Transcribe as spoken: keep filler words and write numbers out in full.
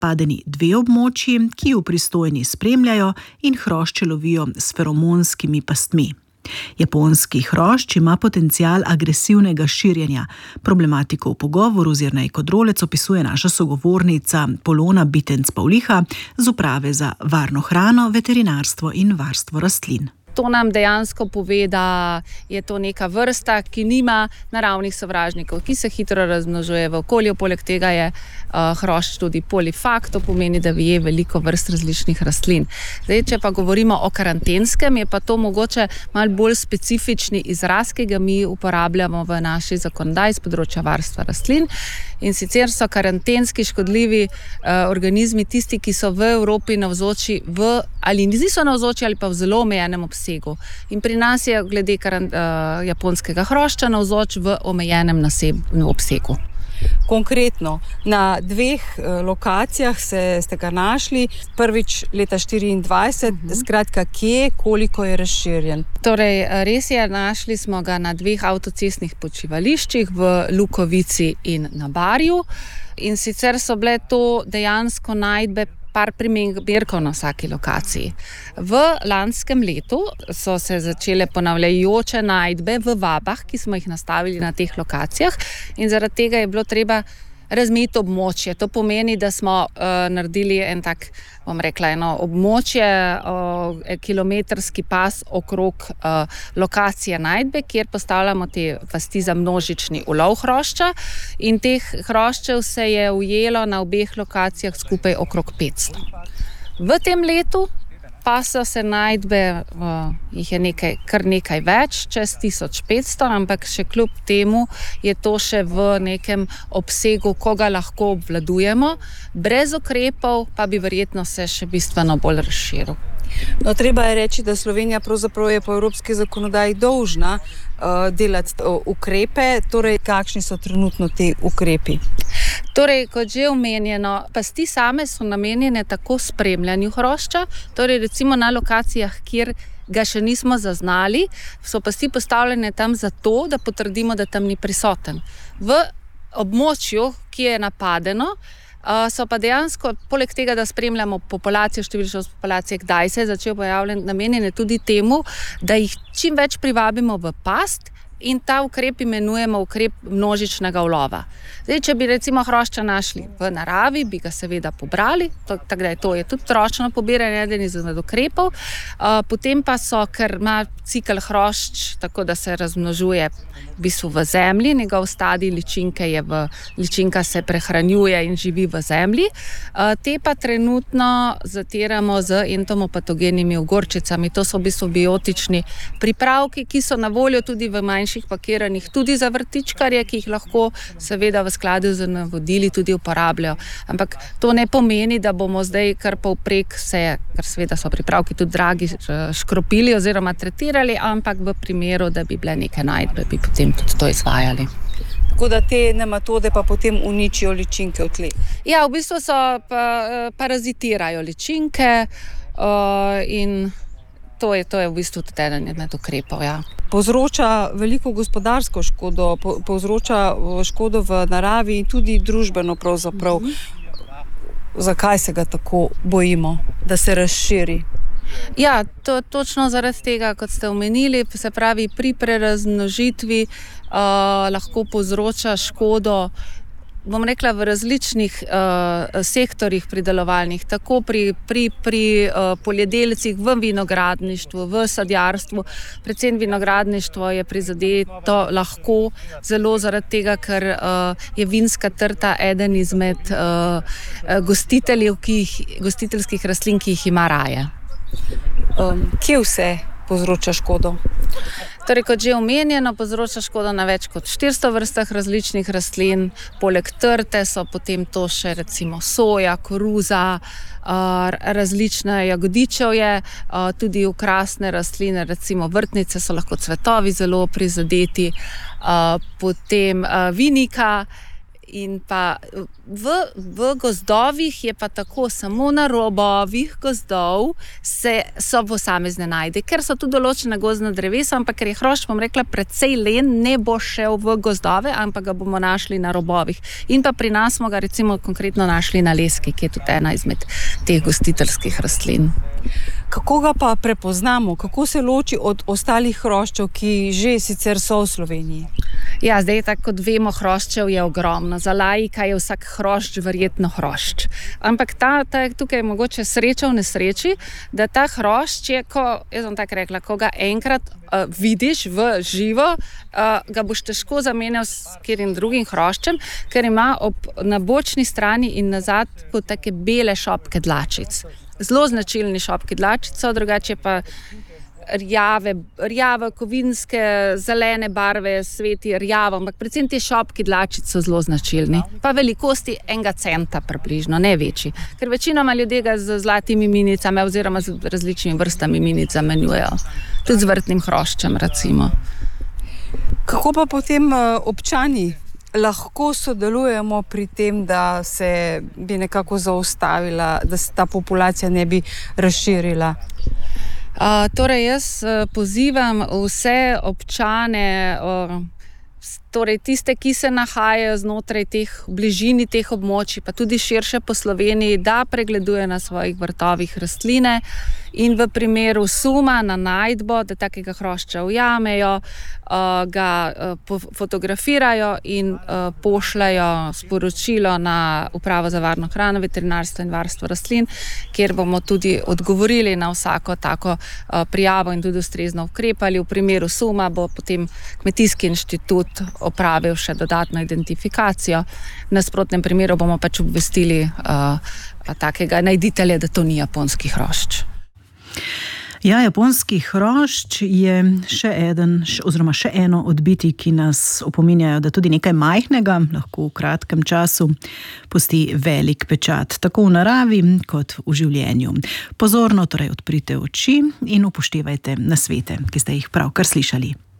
padeni dve območji, ki ju pristojni spremljajo in hrošče lovijo s feromonskimi pastmi. Japonski hrošč ima potencial agresivnega širjenja. Problematiko v pogovoru z Jernej Kodrolec opisuje naša sogovornica Polona Bitenc-Pavliha z Uprave za varno hrano, veterinarstvo in varstvo rastlin. To nam dejansko pove, da je to neka vrsta, ki nima naravnih sovražnikov, ki se hitro razmnožuje v okolju. Poleg tega je uh, hrošč tudi polifag, to pomeni, da je veliko vrst različnih rastlin. Zdaj, če pa govorimo o karantenskem, je pa to mogoče malo bolj specifični izraz, ki ga mi uporabljamo v naši zakonodaji z področja varstva rastlin. In sicer so karantenski škodljivi uh, organizmi tisti, ki so v Evropi navzoči v, ali niso navzoči ali pa v zelo omejenem obsegu. In pri nas je glede karant, uh, japonskega hrošča navzoč v omejenem naseb, obsegu. Konkretno, na dveh lokacijah se, ste ga našli, prvič leta štiriindvajset, uh-huh. Skratka, kje, koliko je razširjen? Torej, res je, našli smo ga na dveh avtocestnih počivališčih v Lukovici in na Barju. In sicer so bile to dejansko najdbe par primerkov na vsaki lokaciji. V lanskem letu so se začele ponavljajoče najdbe v vabah, ki smo jih nastavili na teh lokacijah, in zaradi tega je bilo treba razmeti območje. To pomeni, da smo uh, naredili en tak, bom rekla, eno območje, uh, kilometrski pas okrog uh, lokacije najdbe, kjer postavljamo te pasti za množični ulov hrošča, in teh hroščev se je ujelo na obeh lokacijah skupaj okrog petsto. V tem letu pa so se najdbe, uh, jih je nekaj, kar nekaj več, čez tisoč petsto, ampak še kljub temu je to še v nekem obsegu, ko ga lahko obvladujemo. Brez ukrepov pa bi verjetno se še bistveno bolj razširil. No, treba je reči, da Slovenija pravzaprav je po evropski zakonodaji dolžna uh, delati uh, ukrepe, torej kakšni so trenutno te ukrepi? Torej, kot že omenjeno, pasti same so namenjene tako spremljanju hrošča, torej recimo na lokacijah, kjer ga še nismo zaznali, so pasti postavljene tam zato, da potrdimo, da tam ni prisoten. V območju, ki je napadeno, so pa dejansko, poleg tega, da spremljamo populacijo, številčnost populacije, kdaj se je začel pojavljati, namenjene tudi temu, da jih čim več privabimo v past, in ta ukrep imenujemo ukrep množičnega ulova. Zdaj, če bi recimo hrošča našli v naravi, bi ga seveda pobrali, tako da je to je tudi ročno pobiranje, eden izmed ukrepov, uh, potem pa so, ker ima cikel hrošč, tako da se razmnožuje v bistvu v zemlji, njegov stadij ličinke je v, ličinka se prehranjuje in živi v zemlji, uh, te pa trenutno zatiramo z entomopatogenimi ogorčicami, to so v bistvu biotični pripravki, ki so na voljo tudi v manjših pakiranih, tudi za vrtičkarje, ki jih lahko seveda v skladu z navodili tudi uporabljajo. Ampak to ne pomeni, da bomo zdaj kar povprek vse, ker seveda so pripravki tudi dragi, škropili oziroma tretirali, ampak v primeru, da bi bile neke najdbe, bi potem tudi to izvajali. Tako da te nematode pa potem uničijo ličinke v tleh. Ja, v bistvu so pa, parazitirajo ličinke uh, in to je, to je v bistvu tudi eden med ukrepov, ja. Povzroča veliko gospodarsko škodo, povzroča škodo v naravi in tudi družbeno pravzaprav. Mm-hmm. Zakaj se ga tako bojimo, da se razširi? Ja, to točno zaradi tega, kot ste omenili, se pravi, pri prerazmnožitvi uh, lahko povzroča škodo, bom rekla, v različnih uh, sektorjih pridelovalnih, tako pri, pri, pri uh, poljedelcih, v vinogradništvu, v sadjarstvu. Predvsem vinogradništvo je prizadeto lahko zelo zaradi tega, ker uh, je vinska trta eden izmed uh, gostiteljev, ki jih, gostiteljskih rastlin, ki jih ima raje. Um, kje vse povzroča škodo? Torej, kot že omenjeno, povzroča škodo na več kot štiristo vrstah različnih rastlin. Poleg trte so potem to še recimo soja, koruza, različne jagodičevje, tudi okrasne rastline, recimo vrtnice so lahko cvetovi zelo prizadeti, potem vinika in pa v, v gozdovih je pa tako, samo na robovih gozdov se, so posamezne najde, ker so tu določena gozdna drevesa, ampak ker je hrošč, bom rekla, precej len, ne bo šel v gozdove, ampak ga bomo našli na robovih. In pa pri nas smo ga recimo konkretno našli na leski, ki je tudi ena izmed teh gostiteljskih rastlin. Kako ga pa prepoznamo? Kako se loči od ostalih hroščev, ki že sicer so v Sloveniji? Ja, zdaj tako kot vemo, hroščev je ogromno. Za laika je vsak hrošč verjetno hrošč. Ampak ta, ta tukaj je mogoče sreča v nesreči, da ta hrošč je, ko, jaz bom tako rekla, ko ga enkrat uh, vidiš v živo, uh, ga boš težko zamenjal s katerim drugim hroščem, ker ima ob, na bočni strani in na zadku take bele šopke dlačic. Zelo značilni šopki dlačic so, drugače pa rjave, rjave, kovinske, zelene barve, sveti rjavo, ampak predvsem te šopki dlačic so zelo značilni. Pa velikosti enega centa približno, ne večji. Ker večinoma ljudje ga z zlatimi minicami oziroma z različnimi vrstami minic zamenjujejo. Tudi z vrtnim hroščem, recimo. Kako pa potem občani lahko sodelujemo pri tem, da se bi nekako zaustavila, da se ta populacija ne bi razširila? Uh, torej jaz uh, pozivam vse občane, uh, torej tiste, ki se nahajajo znotraj teh, v bližini teh območij, pa tudi širše po Sloveniji, da pregleduje na svojih vrtovih rastline in v primeru suma na najdbo, da takega hrošča ujamejo, uh, ga uh, fotografirajo in uh, pošljajo sporočilo na Upravo za varno hrano, veterinarstvo in varstvo rastlin, kjer bomo tudi odgovorili na vsako tako uh, prijavo in tudi ustrezno ukrepali. V primeru suma bo potem Kmetijski inštitut opravil še dodatno identifikacijo. V nasprotnem primeru bomo pač obvestili uh, takega najditelja, da to ni japonski hrošč. Ja, japonski hrošč je še eden, oziroma še eno od bitij, ki nas opominjajo, da tudi nekaj majhnega lahko v kratkem času pusti velik pečat, tako v naravi kot v življenju. Pozorno torej odprite oči in upoštevajte nasvete, ki ste jih pravkar slišali.